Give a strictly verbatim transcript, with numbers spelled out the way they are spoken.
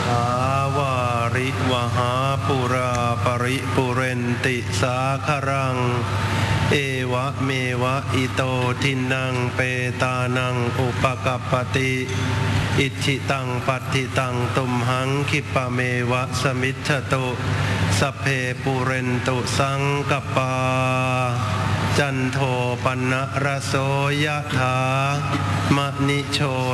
สาวาริวหาปุราปริปุเรนติสาครังเอวะเมวะอิโตทินังเปตานังอุปกัปปติอิชิตังปัตติตังตุมหังคิปะเมวะสมิจฉตุสัพเพปุเรนตุสังกปาจันโทปนะระโสยถามณิโช